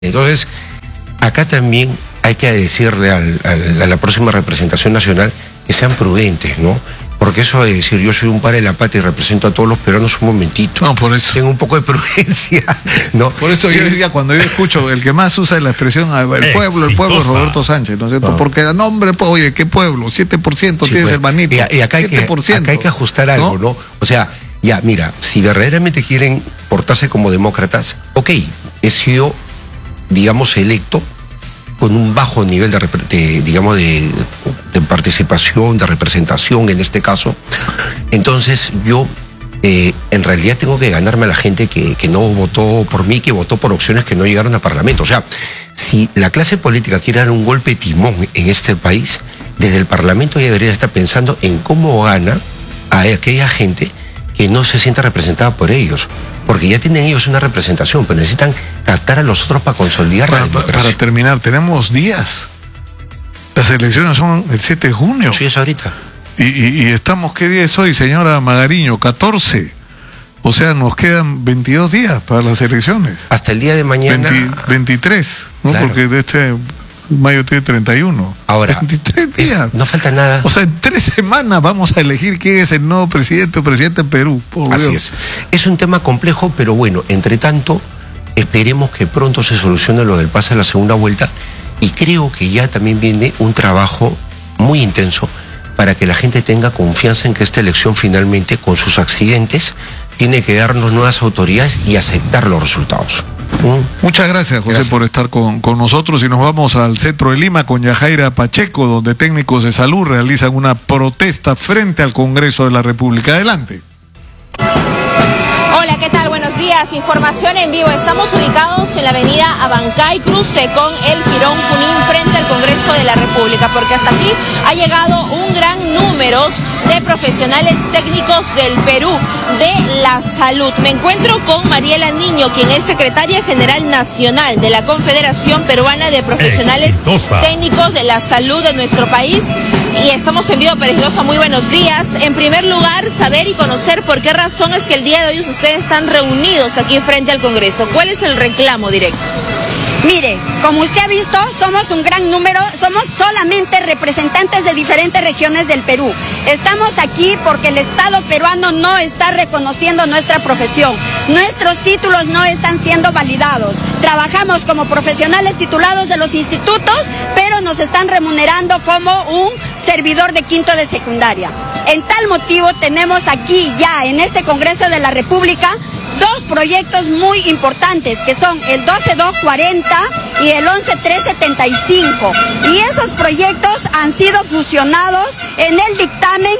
Entonces, acá también hay que decirle a la próxima representación nacional que sean prudentes, ¿no? Porque eso de decir yo soy un padre de la patria y represento a todos los peruanos un momentito. No, por eso. Tengo un poco de prudencia, ¿no? Por eso yo decía, cuando yo escucho, el que más usa la expresión, el pueblo es Roberto Sánchez, ¿no es cierto? Porque el nombre, pues, oye, ¿qué pueblo? 7% sí, tienes, hermanito. Y acá, 7%, acá hay que ajustar algo, ¿no? O sea, ya, mira, si verdaderamente quieren portarse como demócratas, ok, he sido, digamos, electo con un bajo nivel de participación, de representación en este caso. Entonces yo en realidad tengo que ganarme a la gente que no votó por mí, que votó por opciones que no llegaron al Parlamento. O sea, si la clase política quiere dar un golpe de timón en este país, desde el Parlamento ya debería estar pensando en cómo gana a aquella gente que no se sienta representada por ellos. Porque ya tienen ellos una representación, pero necesitan captar a los otros para consolidar la democracia. Para terminar, tenemos días. Las elecciones son el 7 de junio. Sí, es ahorita. Y estamos, ¿qué día es hoy, señora Magariño? 14. O sea, nos quedan 22 días para las elecciones. Hasta el día de mañana. 23, ¿no? Claro. Porque de este mayo tiene 31. Ahora, 23 días. No falta nada. O sea, en 3 semanas vamos a elegir quién es el nuevo presidente o presidente en Perú. Así es. Es un tema complejo, pero bueno, entre tanto, esperemos que pronto se solucione lo del pase a la segunda vuelta. Y creo que ya también viene un trabajo muy intenso para que la gente tenga confianza en que esta elección finalmente, con sus accidentes, tiene que darnos nuevas autoridades y aceptar los resultados. Muchas gracias, José, por estar con nosotros, y nos vamos al centro de Lima con Yajaira Pacheco, donde técnicos de salud realizan una protesta frente al Congreso de la República. Adelante. Hola, ¿qué tal? Buenos días. Información en vivo. Estamos ubicados en la avenida Abancay, cruce con el Jirón Junín, frente al Congreso de la República, porque hasta aquí ha llegado un gran número de profesionales técnicos del Perú de la salud. Me encuentro con Mariela Niño, quien es secretaria general nacional de la Confederación Peruana de Profesionales Técnicos de la Salud de nuestro país. Y estamos en vivo, Perejidosa. Muy buenos días. En primer lugar, saber y conocer por qué razón es que el día de hoy ustedes están reunidos aquí frente al Congreso. ¿Cuál es el reclamo directo? Mire, como usted ha visto, somos un gran número, somos solamente representantes de diferentes regiones del Perú. Estamos aquí porque el Estado peruano no está reconociendo nuestra profesión. Nuestros títulos no están siendo validados. Trabajamos como profesionales titulados de los institutos, pero nos están remunerando como un servidor de quinto de secundaria. En tal motivo tenemos aquí ya en este Congreso de la República 2 proyectos muy importantes, que son el 12240 y el 11375. Y esos proyectos han sido fusionados en el dictamen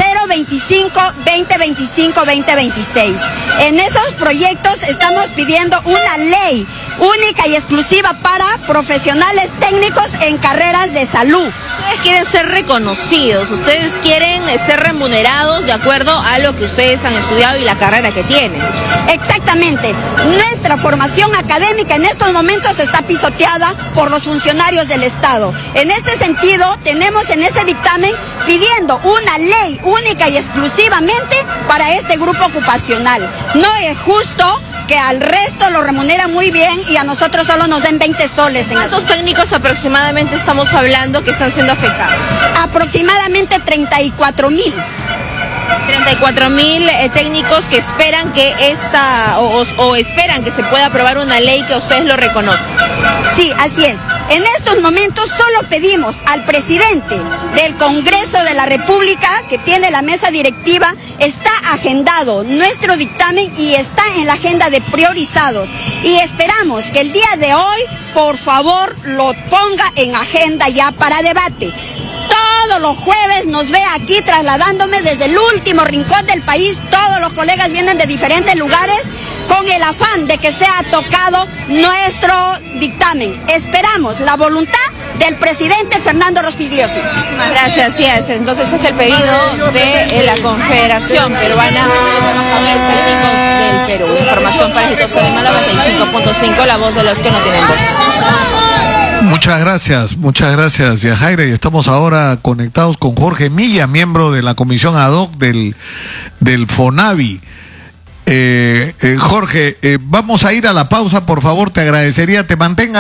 025-2025-2026. En esos proyectos estamos pidiendo una ley única y exclusiva para profesionales técnicos en carreras de salud. Ustedes quieren ser reconocidos, ustedes quieren ser remunerados de acuerdo a lo que ustedes han estudiado y la carrera que tienen. Exactamente. Nuestra formación académica en estos momentos está pisoteada por los funcionarios del Estado. En este sentido, tenemos en ese dictamen pidiendo una ley única y exclusivamente para este grupo ocupacional. No es justo que al resto lo remuneran muy bien y a nosotros solo nos den 20 soles. ¿Cuántos técnicos aproximadamente estamos hablando que están siendo afectados? Aproximadamente 34,000. 34,000 técnicos que esperan que esperan que se pueda aprobar una ley que ustedes lo reconocen. Sí, así es. En estos momentos solo pedimos al presidente del Congreso de la República, que tiene la mesa directiva, está agendado nuestro dictamen y está en la agenda de priorizados. Y esperamos que el día de hoy, por favor, lo ponga en agenda ya para debate. Todos los jueves nos ve aquí trasladándome desde el último rincón del país. Todos los colegas vienen de diferentes lugares con el afán de que sea tocado nuestro dictamen. Esperamos la voluntad del presidente Fernando Rospigliosi. Muchísimas gracias, sí, entonces es el pedido de la Confederación Peruana de Trabajadores Técnicos del Perú. Información para Exitosa Lima 95.5, la voz de los que no tienen voz. Muchas gracias, Yajaira. Y estamos ahora conectados con Jorge Milla, miembro de la comisión ad hoc del FONAVI. Jorge, vamos a ir a la pausa, por favor, te agradecería, te mantenga